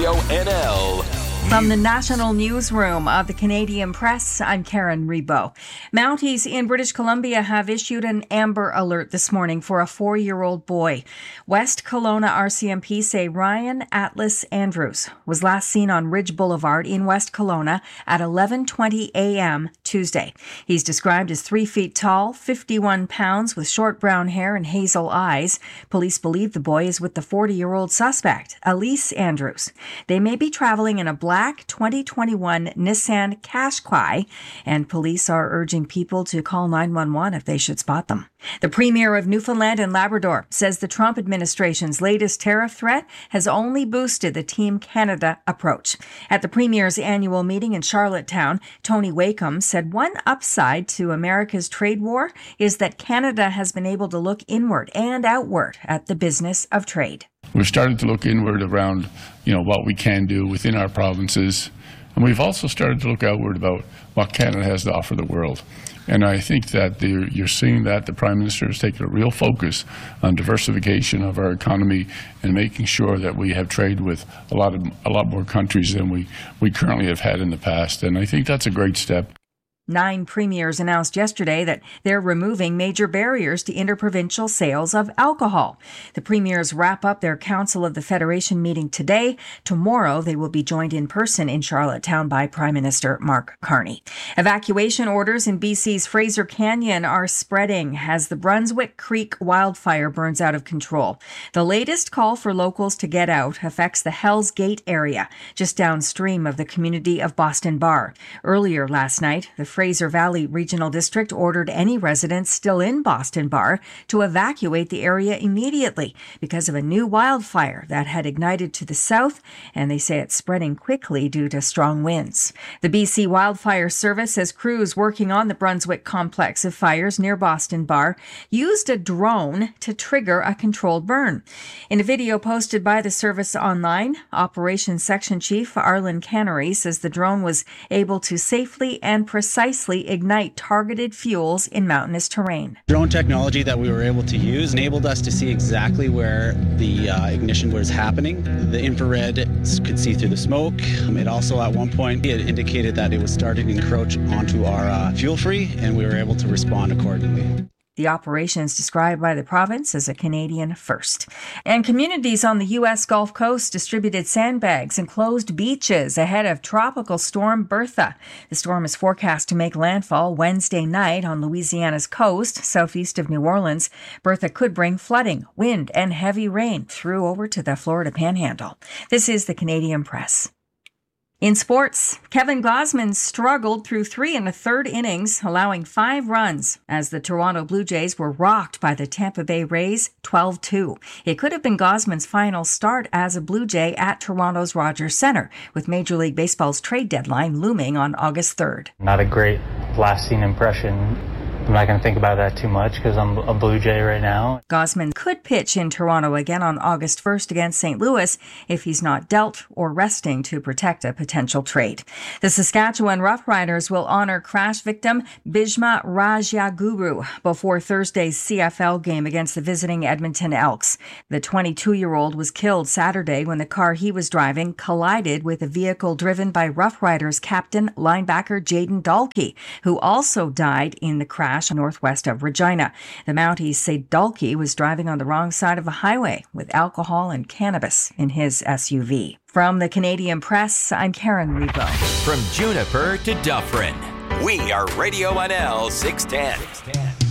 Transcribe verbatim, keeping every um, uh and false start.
Radio N L. From the National Newsroom of the Canadian Press, I'm Karen Rebo. Mounties in British Columbia have issued an Amber Alert this morning for a four-year-old boy. West Kelowna R C M P say Ryan Atlas Andrews was last seen on Ridge Boulevard in West Kelowna at eleven twenty a.m. Tuesday. He's described as three feet tall, fifty-one pounds, with short brown hair and hazel eyes. Police believe the boy is with the forty-year-old suspect, Elise Andrews. They may be traveling in a black Black twenty twenty-one Nissan Qashqai, and police are urging people to call nine one one if they should spot them. The Premier of Newfoundland and Labrador says the Trump administration's latest tariff threat has only boosted the Team Canada approach. At the Premier's annual meeting in Charlottetown, Tony Wakeham said one upside to America's trade war is that Canada has been able to look inward and outward at the business of trade. We've started to look inward around, you know, what we can do within our provinces. And we've also started to look outward about what Canada has to offer the world. And I think that the, you're seeing that the Prime Minister has taken a real focus on diversification of our economy and making sure that we have trade with a lot of a lot more countries than we, we currently have had in the past. And I think that's a great step. Nine premiers announced yesterday that they're removing major barriers to interprovincial sales of alcohol. The premiers wrap up their Council of the Federation meeting today. Tomorrow, they will be joined in person in Charlottetown by Prime Minister Mark Carney. Evacuation orders in B C's Fraser Canyon are spreading as the Brunswick Creek wildfire burns out of control. The latest call for locals to get out affects the Hell's Gate area, just downstream of the community of Boston Bar. Earlier last night, the Fraser Valley Regional District ordered any residents still in Boston Bar to evacuate the area immediately because of a new wildfire that had ignited to the south, and they say it's spreading quickly due to strong winds. The B C Wildfire Service says crews working on the Brunswick complex of fires near Boston Bar used a drone to trigger a controlled burn. In a video posted by the service online, Operations Section Chief Arlen Cannery says the drone was able to safely and precisely ignite targeted fuels in mountainous terrain. Drone technology that we were able to use enabled us to see exactly where the uh, ignition was happening. The infrared could see through the smoke. It also, at one point, it indicated that it was starting to encroach onto our uh, fuel free, and we were able to respond accordingly. The operation is described by the province as a Canadian first. And communities on the U S Gulf Coast distributed sandbags and closed beaches ahead of Tropical Storm Bertha. The storm is forecast to make landfall Wednesday night on Louisiana's coast, southeast of New Orleans. Bertha could bring flooding, wind, and heavy rain through over to the Florida Panhandle. This is the Canadian Press. In sports, Kevin Gausman struggled through three and a third innings, allowing five runs as the Toronto Blue Jays were rocked by the Tampa Bay Rays twelve two. It could have been Gausman's final start as a Blue Jay at Toronto's Rogers Centre, with Major League Baseball's trade deadline looming on August third. Not a great last scene impression. I'm not going to think about that too much because I'm a Blue Jay right now. Gausman could pitch in Toronto again on August first against Saint Louis if he's not dealt or resting to protect a potential trade. The Saskatchewan Roughriders will honor crash victim Bhishma Rajaguru before Thursday's C F L game against the visiting Edmonton Elks. The twenty-two-year-old was killed Saturday when the car he was driving collided with a vehicle driven by Roughriders captain linebacker Jaden Dalkey, who also died in the crash northwest of Regina. The Mounties say Dalkey was driving on the wrong side of the highway with alcohol and cannabis in his S U V. From the Canadian Press, I'm Karen Rebo. From Juniper to Dufferin, we are Radio N L six ten.